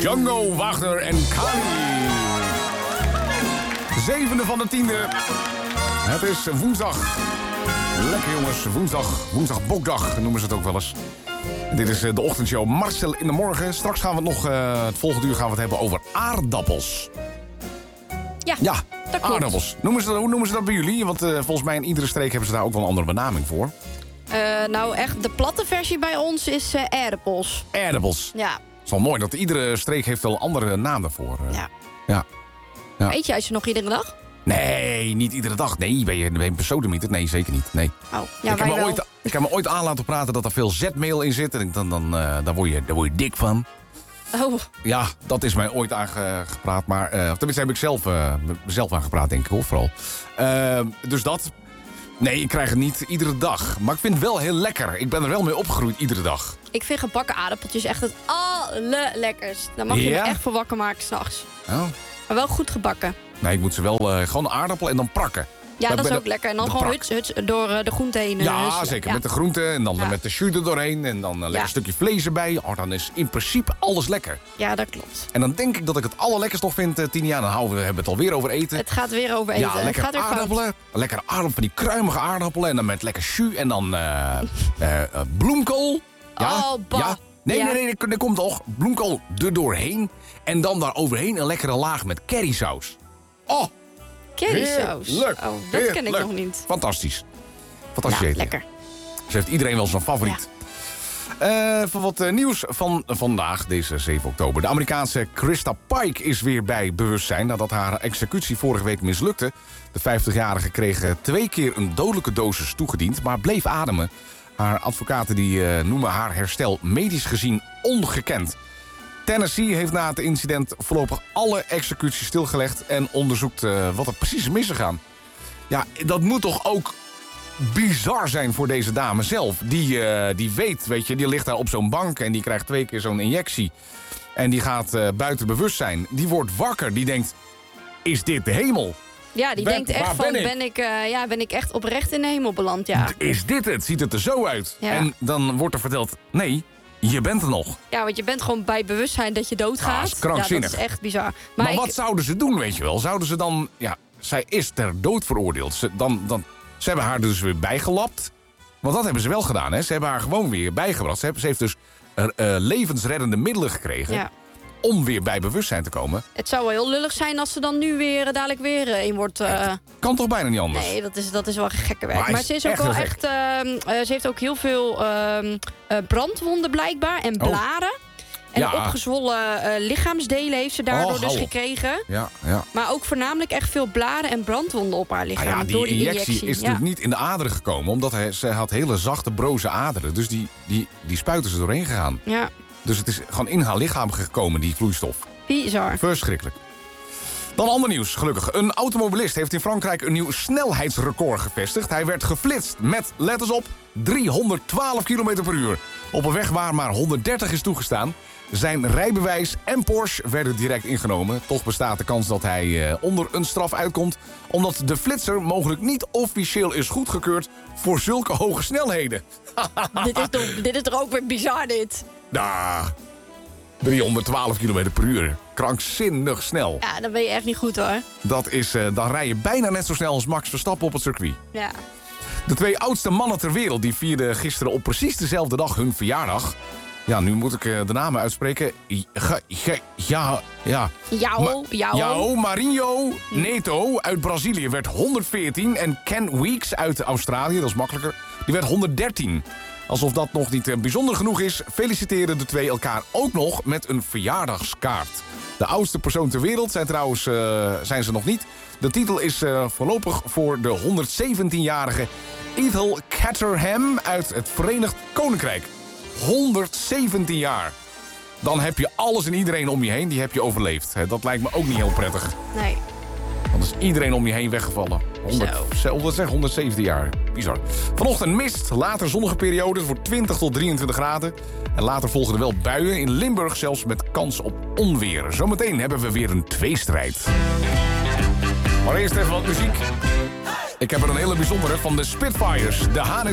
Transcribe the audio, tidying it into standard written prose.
Django Wagner en Kali. 7e van de 10e. Het is woensdag. Lekker jongens, woensdag bokdag noemen ze het ook wel eens. En dit is de ochtendshow Marcel in de Morgen. Straks gaan we het nog, het volgende uur gaan we het hebben over aardappels. Ja, dat klopt. Aardappels. Hoe noemen ze dat bij jullie? Want volgens mij in iedere streek hebben ze daar ook wel een andere benaming voor. Nou echt, de platte versie bij ons is aardappels. Aardappels. Ja. Het is wel mooi dat iedere streek heeft wel een andere naam daarvoor. Ja. Eet jij ze nog iedere dag? Nee, niet iedere dag. Nee, ben je een besodemieter? Nee, zeker niet. Nee. Oh, ja, ik heb me ooit aan laten praten dat er veel zetmeel in zit. En dan word je dik van. Oh. Ja, dat is mij ooit aangepraat. Maar tenminste heb ik zelf aangepraat, denk ik hoor, vooral. Dus dat. Nee, ik krijg het niet iedere dag. Maar ik vind het wel heel lekker. Ik ben er wel mee opgegroeid iedere dag. Ik vind gebakken aardappeltjes echt het allerlekkerst. Daar mag je me echt voor wakker maken 's nachts. Oh. Maar wel goed gebakken. Nee, ik moet ze wel gewoon aardappel en dan prakken. Ja, dat is ook lekker. En dan gewoon huts door de groente heen. Ja, zeker. Ja. Met de groente en dan met de jus er doorheen. En dan lekker een stukje vlees erbij. Oh, dan is in principe alles lekker. Ja, dat klopt. En dan denk ik dat ik het allerlekkerst nog vind, Tinia. Dan hebben we het alweer over eten. Het gaat weer over eten. Ja, lekker het gaat aardappelen. Lekker aardappelen, van die kruimige aardappelen. En dan met lekker jus. En dan bloemkool. Ja, oh, bah. Ja. Nee, er komt toch bloemkool er doorheen. En dan daar overheen een lekkere laag met currysaus. Oh! Currysaus? Leuk. Oh, dat ken ik nog niet. Fantastisch. Fantastisch eten. Lekker. Ze heeft iedereen wel zijn favoriet. Ja. Voor wat nieuws van vandaag, deze 7 oktober. De Amerikaanse Krista Pike is weer bij bewustzijn nadat haar executie vorige week mislukte. De 50-jarige kreeg 2 keer een dodelijke dosis toegediend, maar bleef ademen. Haar advocaten noemen haar herstel medisch gezien ongekend. Tennessee heeft na het incident voorlopig alle executies stilgelegd en onderzoekt wat er precies is misgegaan. Ja, dat moet toch ook bizar zijn voor deze dame zelf. Die weet je, die ligt daar op zo'n bank en die krijgt 2 keer zo'n injectie. En die gaat buiten bewustzijn. Die wordt wakker, die denkt, is dit de hemel? Ja, die denkt echt van, ben ik echt oprecht in de hemel beland, ja. Is dit het? Ziet het er zo uit? Ja. En dan wordt er verteld, nee, je bent er nog. Ja, want je bent gewoon bij bewustzijn dat je doodgaat. Dat is krankzinnig. Ja, dat is echt bizar. Maar wat zouden ze doen, weet je wel? Zouden ze dan, ja, zij is ter dood veroordeeld. Ze hebben haar dus weer bijgelapt. Want dat hebben ze wel gedaan, hè. Ze hebben haar gewoon weer bijgebracht. Ze heeft dus levensreddende middelen gekregen. Ja. Om weer bij bewustzijn te komen. Het zou wel heel lullig zijn als ze dan nu weer dadelijk weer in wordt... Kan toch bijna niet anders? Nee, dat is wel gekke werk. Maar ze is ook wel echt... ze heeft ook heel veel brandwonden blijkbaar en blaren. En opgezwollen lichaamsdelen heeft ze daardoor dus gekregen. Ja. Maar ook voornamelijk echt veel blaren en brandwonden op haar lichaam. Die door die injectie is natuurlijk niet in de aderen gekomen. Omdat ze had hele zachte, broze aderen. Dus die spuiten ze doorheen gegaan. Ja. Dus het is gewoon in haar lichaam gekomen, die vloeistof. Bizar. Verschrikkelijk. Dan ander nieuws, gelukkig. Een automobilist heeft in Frankrijk een nieuw snelheidsrecord gevestigd. Hij werd geflitst met, let eens op, 312 km per uur. Op een weg waar maar 130 is toegestaan. Zijn rijbewijs en Porsche werden direct ingenomen. Toch bestaat de kans dat hij onder een straf uitkomt, omdat de flitser mogelijk niet officieel is goedgekeurd voor zulke hoge snelheden. Dit is toch ook weer bizar, dit? Nou, 312 km per uur. Krankzinnig snel. Ja, dan ben je echt niet goed, hoor. Dat is, dan rij je bijna net zo snel als Max Verstappen op het circuit. Ja. De 2 oudste mannen ter wereld die vierden gisteren op precies dezelfde dag hun verjaardag. Ja, nu moet ik de namen uitspreken. João Marinho Neto uit Brazilië werd 114. En Ken Weeks uit Australië, dat is makkelijker, die werd 113. Alsof dat nog niet bijzonder genoeg is, feliciteren de 2 elkaar ook nog met een verjaardagskaart. De oudste persoon ter wereld zijn ze nog niet. De titel is voorlopig voor de 117-jarige Ethel Caterham uit het Verenigd Koninkrijk. 117 jaar. Dan heb je alles en iedereen om je heen, die heb je overleefd. Dat lijkt me ook niet heel prettig. Nee. Dan is iedereen om je heen weggevallen. 117 jaar. Bizar. Vanochtend mist, later zonnige periode. Het wordt 20 tot 23 graden. En later volgen er wel buien. In Limburg zelfs met kans op onweer. Zometeen hebben we weer een tweestrijd. Maar eerst even wat muziek. Ik heb er een hele bijzondere van de Spitfires. De HNS